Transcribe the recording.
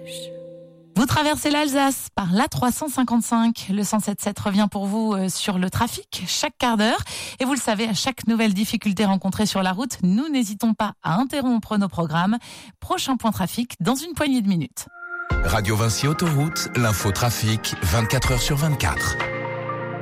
Vous traversez l'Alsace par l'A355. Le 107.7 revient pour vous sur le trafic chaque quart d'heure. Et vous le savez, à chaque nouvelle difficulté rencontrée sur la route, nous n'hésitons pas à interrompre nos programmes. Prochain point trafic dans une poignée de minutes. Radio Vinci Autoroute, l'info trafic, 24h sur 24.